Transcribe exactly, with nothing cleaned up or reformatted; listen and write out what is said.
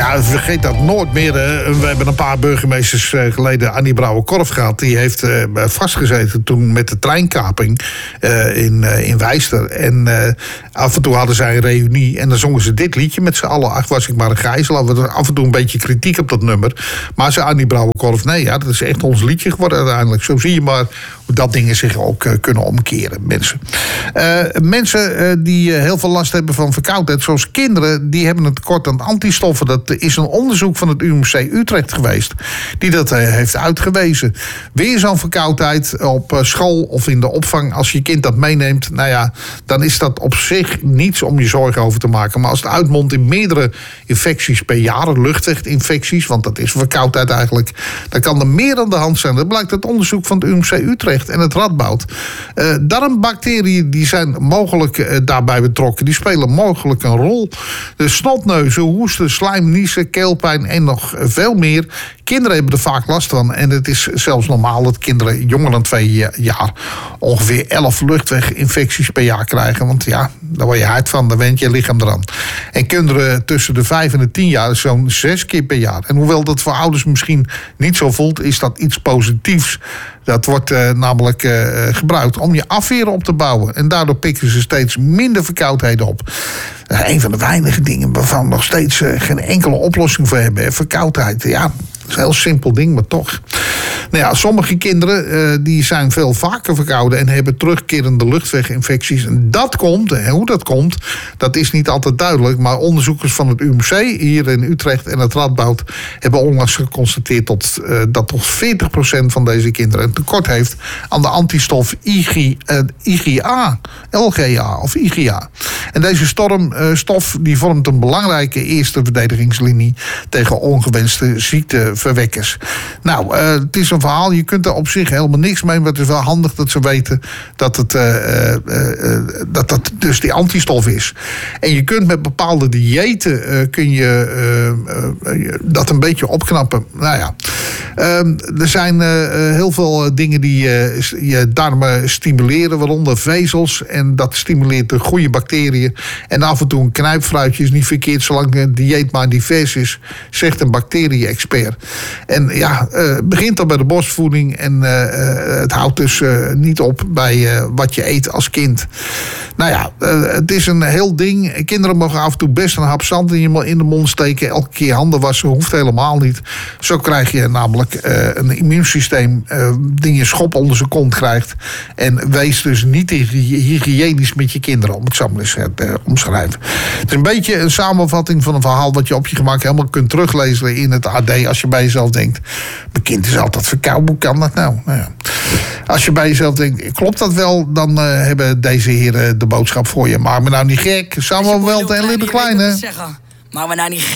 Ja, vergeet dat nooit meer. Hè. We hebben een paar burgemeesters geleden Annie Brouwer-Korf gehad. Die heeft uh, vastgezeten toen met de treinkaping uh, in, uh, in Wijster. En uh, af en toe hadden zij een reunie. En dan zongen ze dit liedje met z'n allen. Ach, was ik maar een gijzel. We hadden af en toe een beetje kritiek op dat nummer. Maar zei Annie Brouwer-Korf, nee, ja, dat is echt ons liedje geworden uiteindelijk. Zo zie je maar hoe dat dingen zich ook uh, kunnen omkeren, mensen. Uh, mensen uh, die uh, heel veel last hebben van verkoudheid, zoals kinderen, die hebben een tekort aan antistoffen. Dat is een onderzoek van het U M C Utrecht geweest die dat uh, heeft uitgewezen. Weer zo'n verkoudheid op uh, school of in de opvang, als je kind dat meeneemt, nou ja, dan is dat op zich niets om je zorgen over te maken. Maar als het uitmondt in meerdere infecties per jaar, luchtweginfecties, want dat is verkoudheid eigenlijk, dan kan er meer aan de hand zijn. Dat blijkt uit onderzoek van het U M C Utrecht en het Radboud. Uh, darmbacteriën die zijn mogelijk uh, daarbij betrokken. Die spelen mogelijk een rol. De snotneuzen, hoesten, slijm, niezen, keelpijn en nog veel meer. Kinderen hebben er vaak last van. En het is zelfs normaal dat kinderen jonger dan twee jaar ongeveer elf luchtweginfecties per jaar krijgen. Want ja, daar word je hard van, daar went je lichaam eraan. En kinderen tussen de vijf en de tien jaar zo'n zes keer per jaar. En hoewel dat voor ouders misschien niet zo voelt, is dat iets positiefs. Dat wordt uh, namelijk uh, gebruikt om je afweer op te bouwen. En daardoor pikken ze steeds minder verkoudheden op. Uh, een van de weinige dingen waarvan we nog steeds uh, geen enkele oplossing voor hebben. Hè, verkoudheid, ja, dat is een heel simpel ding, maar toch. Nou ja, sommige kinderen uh, die zijn veel vaker verkouden en hebben terugkerende luchtweginfecties. En dat komt, en hoe dat komt, dat is niet altijd duidelijk. Maar onderzoekers van het U M C hier in Utrecht en het Radboud hebben onlangs geconstateerd tot, uh, dat tot veertig procent van deze kinderen een tekort heeft aan de antistof I G, uh, I G A, L G A of I G A. En deze stormstof uh, die vormt een belangrijke eerste verdedigingslinie tegen ongewenste ziekteverwekkers. Nou, uh, het is een verhaal, je kunt er op zich helemaal niks mee, maar het is wel handig dat ze weten dat het uh, uh, uh, dat, dat dus die antistof is. En je kunt met bepaalde diëten uh, kun je uh, uh, dat een beetje opknappen. Nou ja, uh, er zijn uh, heel veel uh, dingen die uh, je darmen stimuleren, waaronder vezels, en dat stimuleert de goede bacteriën. En af en toe een knijpfruitje is niet verkeerd, zolang het dieet maar divers is, zegt een bacterie-expert. En ja, uh, begint dan bij de borstvoeding en uh, het houdt dus uh, niet op bij uh, wat je eet als kind. Nou ja, uh, het is een heel ding. Kinderen mogen af en toe best een hap zand in, je, in de mond steken. Elke keer handen wassen hoeft helemaal niet. Zo krijg je namelijk uh, een immuunsysteem uh, die je schop onder zijn kont krijgt. En wees dus niet hygiënisch met je kinderen, om het zo maar eens uh, omschrijven. Het is een beetje een samenvatting van een verhaal wat je op je gemak helemaal kunt teruglezen in het A D als je bij jezelf denkt, mijn kind is altijd verkouden, hoe kan dat nou? Nou ja. Als je bij jezelf denkt, klopt dat wel, dan uh, hebben deze heren de boodschap voor je. Maak me nou niet gek, Samuel Welt en Lieve Kleine. Maak me nou niet gek.